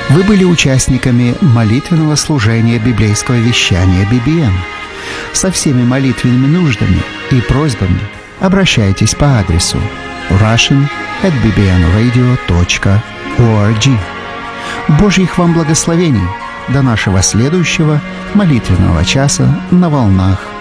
Вы были участниками молитвенного служения библейского вещания BBN. Со всеми молитвенными нуждами и просьбами обращайтесь по адресу russian@bbnradio.org. Божьих вам благословений! До нашего следующего молитвенного часа на волнах